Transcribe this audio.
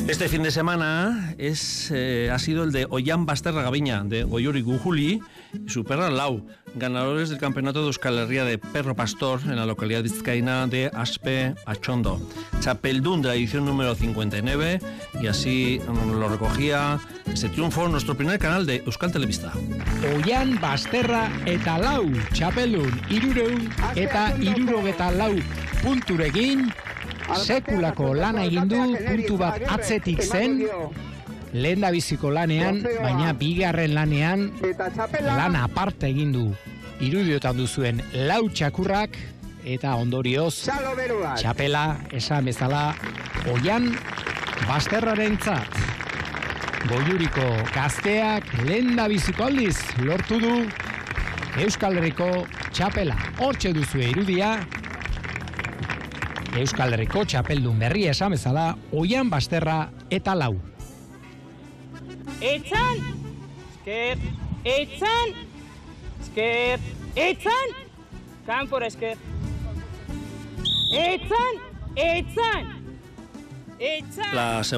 Este fin de semana ha sido el de Ollán Basterra Gaviña, de Goyuri Gujuli y su perra Lau, ganadores del campeonato de Euskal Herria de Perro Pastor en la localidad vizcaína de Aspe Achondo. Chapeldún de la edición número 59, y así lo recogía ese triunfo en nuestro primer canal de Euskal Telebista. Ollán Basterra eta Lau, Chapeldún 300 eta 74 punturekin, sekulako lana egin du, puntu bat atzetik zen, lehendabiziko lanean, baina bigarren lanean lana aparte egin du. Irudiotan duzuen Lau txakurrak, eta ondorioz txapela esan bezala Ollán Basterrarentzat. Goiuriko gazteak lehendabiziko aldiz lortu du Euskal Herriko txapela. Hortxe duzue irudia, Euskal Herriko txapeldun berria esan bezala Ollán Basterra eta Lau. Etzan! Esker! Etzan! Esker! Etzan! Kanpora esker! Etzan! Etzan! Etzan!